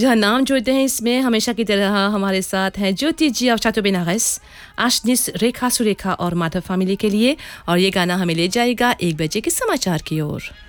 जहाँ नाम जोड़ते हैं इसमें हमेशा की तरह हमारे साथ हैं ज्योति जी और चातो बेनारस, आशनिस, रेखा, सुरेखा और माधव फैमिली के लिए। और ये गाना हमें ले जाएगा 1 बजे के समाचार की ओर।